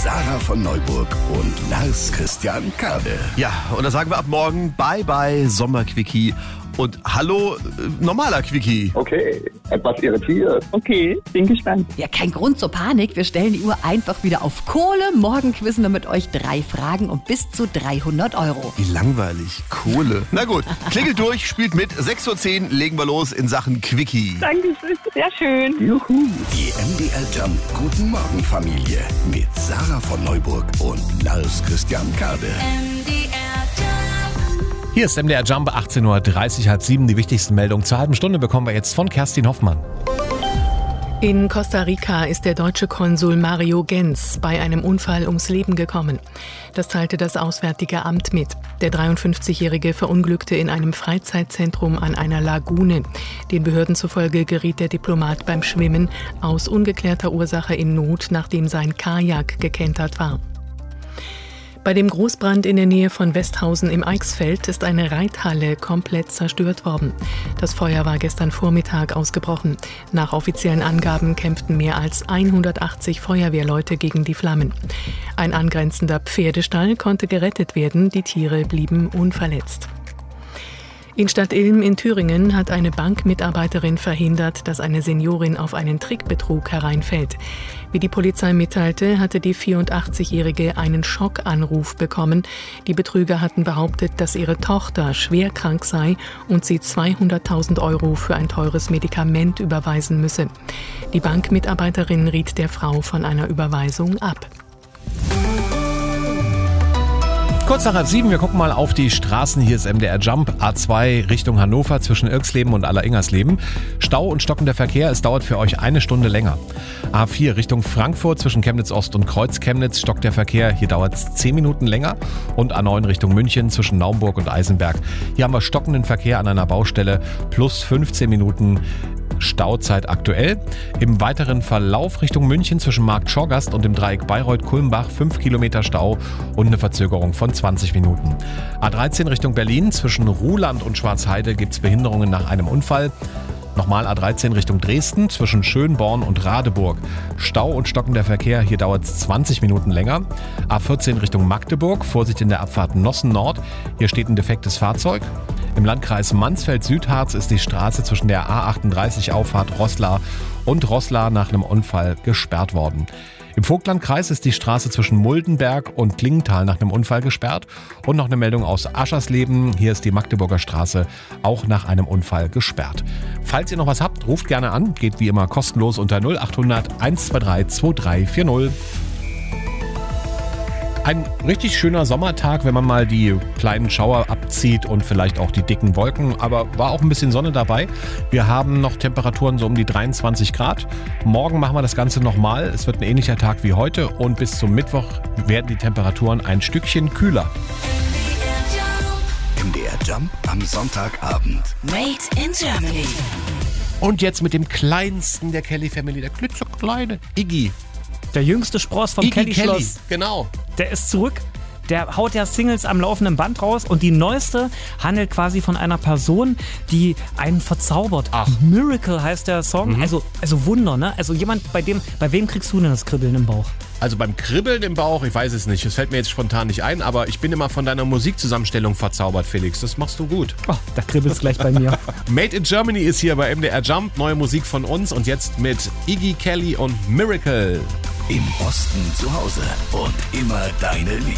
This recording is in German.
Sarah von Neuburg und Lars Christian Kade. Ja, und da sagen wir ab morgen Bye-bye Sommerquickie und hallo normaler Quickie. Okay, etwas irritiert. Okay, bin gespannt. Ja, kein Grund zur Panik. Wir stellen die Uhr einfach wieder auf Kohle. Morgen quizzen wir mit euch 3 Fragen und bis zu 300 Euro. Wie langweilig. Kohle. Na gut, klingelt durch, spielt mit. 6:10 Uhr legen wir los in Sachen Quickie. Dankeschön, sehr schön. Juhu. Die MDR Jump Guten Morgen Familie mit Sarah von Neuburg und Lars Christian Kade. Hier ist MDR Jump, 18:30 Uhr, 6:30. Die wichtigsten Meldungen zur halben Stunde bekommen wir jetzt von Kerstin Hoffmann. In Costa Rica ist der deutsche Konsul Mario Genz bei einem Unfall ums Leben gekommen. Das teilte das Auswärtige Amt mit. Der 53-Jährige verunglückte in einem Freizeitzentrum an einer Lagune. Den Behörden zufolge geriet der Diplomat beim Schwimmen aus ungeklärter Ursache in Not, nachdem sein Kajak gekentert war. Bei dem Großbrand in der Nähe von Westhausen im Eichsfeld ist eine Reithalle komplett zerstört worden. Das Feuer war gestern Vormittag ausgebrochen. Nach offiziellen Angaben kämpften mehr als 180 Feuerwehrleute gegen die Flammen. Ein angrenzender Pferdestall konnte gerettet werden, die Tiere blieben unverletzt. In Stadtilm in Thüringen hat eine Bankmitarbeiterin verhindert, dass eine Seniorin auf einen Trickbetrug hereinfällt. Wie die Polizei mitteilte, hatte die 84-Jährige einen Schockanruf bekommen. Die Betrüger hatten behauptet, dass ihre Tochter schwer krank sei und sie 200.000 Euro für ein teures Medikament überweisen müsse. Die Bankmitarbeiterin riet der Frau von einer Überweisung ab. Kurz nach 7:30, wir gucken mal auf die Straßen. Hier ist MDR Jump, A2 Richtung Hannover zwischen Irxleben und Alleringersleben. Stau und stockender Verkehr, es dauert für euch 1 Stunde länger. A4 Richtung Frankfurt zwischen Chemnitz Ost und Kreuz Chemnitz stockt der Verkehr, hier dauert es 10 Minuten länger. Und A9 Richtung München zwischen Naumburg und Eisenberg. Hier haben wir stockenden Verkehr an einer Baustelle plus 15 Minuten Stauzeit aktuell. Im weiteren Verlauf Richtung München zwischen Markt Schorgast und dem Dreieck Bayreuth-Kulmbach 5 Kilometer Stau und eine Verzögerung von 20 Minuten. A13 Richtung Berlin zwischen Ruhland und Schwarzheide gibt es Behinderungen nach einem Unfall. Nochmal A13 Richtung Dresden zwischen Schönborn und Radeburg. Stau und stockender Verkehr, hier dauert es 20 Minuten länger. A14 Richtung Magdeburg, Vorsicht in der Abfahrt Nossen Nord. Hier steht ein defektes Fahrzeug. Im Landkreis Mansfeld-Südharz ist die Straße zwischen der A38 Auffahrt Roßla und Roßla nach einem Unfall gesperrt worden. Im Vogtlandkreis ist die Straße zwischen Muldenberg und Klingenthal nach einem Unfall gesperrt. Und noch eine Meldung aus Aschersleben. Hier ist die Magdeburger Straße auch nach einem Unfall gesperrt. Falls ihr noch was habt, ruft gerne an. Geht wie immer kostenlos unter 0800 123 2340. Ein richtig schöner Sommertag, wenn man mal die kleinen Schauer abzieht und vielleicht auch die dicken Wolken. Aber war auch ein bisschen Sonne dabei. Wir haben noch Temperaturen so um die 23 Grad. Morgen machen wir das Ganze nochmal. Es wird ein ähnlicher Tag wie heute. Und bis zum Mittwoch werden die Temperaturen ein Stückchen kühler. MDR Jump am Sonntagabend. Made in Germany. Und jetzt mit dem kleinsten der Kelly Family, der klitzekleine Iggy. Der jüngste Spross vom Kelly-Schloss. Genau. Der ist zurück. Der haut ja Singles am laufenden Band raus und die neueste handelt quasi von einer Person, die einen verzaubert. Ach. Miracle heißt der Song. Also Wunder, ne? Also jemand, bei wem kriegst du denn das Kribbeln im Bauch? Also beim Kribbeln im Bauch, ich weiß es nicht, es fällt mir jetzt spontan nicht ein, aber ich bin immer von deiner Musikzusammenstellung verzaubert, Felix. Das machst du gut. Oh, da kribbelt's gleich bei mir. Made in Germany ist hier bei MDR Jump, neue Musik von uns und jetzt mit Iggy Kelly und Miracle. Im Osten zu Hause und immer deine Liebe.